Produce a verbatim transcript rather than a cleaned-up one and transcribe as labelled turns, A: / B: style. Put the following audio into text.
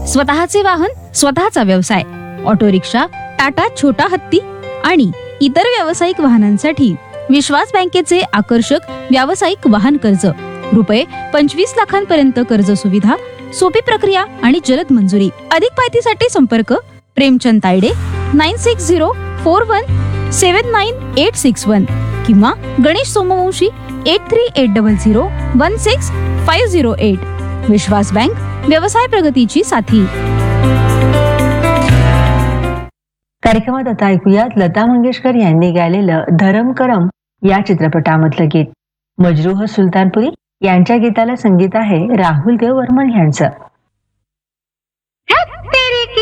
A: स्वतःचे वाहन, स्वतःचा व्यवसाय, ऑटो रिक्षा, टाटा छोटा हत्ती आणि इतर व्यावसायिक वाहनांसाठी विश्वास बँकेचे आकर्षक व्यावसायिक वाहन कर्ज, रुपये पंचवीस लाखांपर्यंत कर्ज सुविधा, सोपी प्रक्रिया आणि जलद मंजुरी. अधिक माहितीसाठी संपर्क Premchand Tayde nine six zero four one सेवन नाईन एट सिक्स वन किंवा Ganesh Somvanshi eight three eight double zero one six five zero eight. विश्वास बँक, व्यवसाय प्रगतीची साथी.
B: कार्यक्रमात आता ऐकूयात लता मंगेशकर यांनी गायलेलं धरम करम या चित्रपटामधलं गीत. मजरूह सुलतानपुरी यांच्या गीताला संगीत आहे राहुल देव वर्मन यांचं.